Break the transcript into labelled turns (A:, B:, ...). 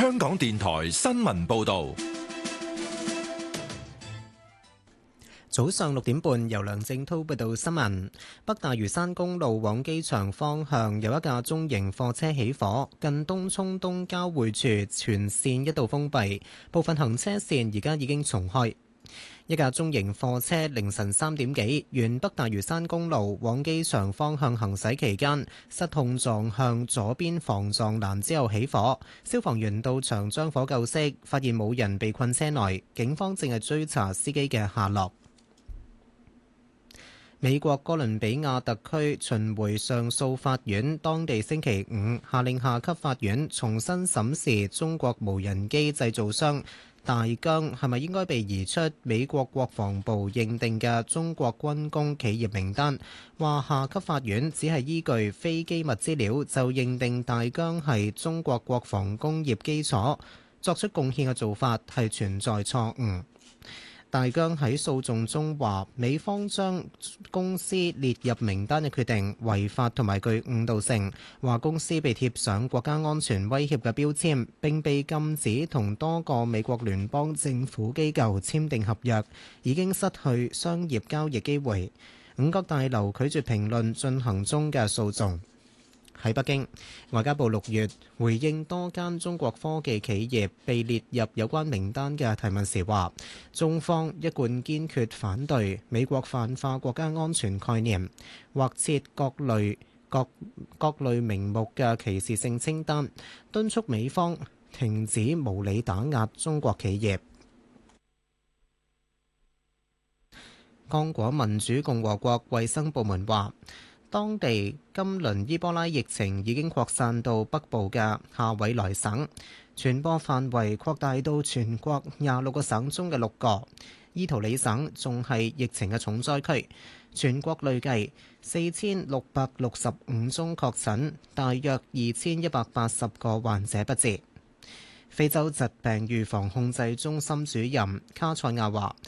A: 香港電台新聞報道。
B: 早上6點半，由梁正滔報道新聞。北大嶼山公路往機場方向有一架中型貨車起火，近東涌東交匯處全線一度封閉，部分行車線而家已經重開。一架中型貨車凌晨3點幾，沿北大嶼山公路往機場方向行駛期間，失控撞向左邊防撞欄之後起火。消防員到場將火救熄，發現冇人被困車內，警方正係追查司機嘅下落。美國哥倫比亞特區巡迴上訴法院當地星期五下令下級法院重新審視中國無人機製造商大疆係咪應該被移出美國國防部認定嘅中國軍工企業名單，話下級法院只係依據非機密資料就認定大疆係中國國防工業基礎作出貢獻嘅做法係存在錯誤。大疆喺訴訟中話，美方將公司列入名單嘅決定違法同埋具誤導性，話公司被貼上國家安全威脅嘅標籤，並被禁止同多個美國聯邦政府機構簽訂合約，已經失去商業交易機會。五角大樓拒絕評論進行中嘅訴訟。喺北京，外交部6月回應多間中國科技企業被列入有關名單嘅提問時話，中方一貫堅決反對美國泛化國家安全概念，或設各類名目嘅歧視性清單，敦促美方停止無理打壓中國企業。剛果民主共和國衛生部門話，當地今輪伊波拉疫情已經擴散到北部嘅夏委萊省，傳播範圍擴大到全國26個省中嘅6個。伊圖里省仲係疫情嘅重災區，全國累計4665宗確診，大約2180個患者不治。非洲疾病預防控制中心主任卡塞亞話，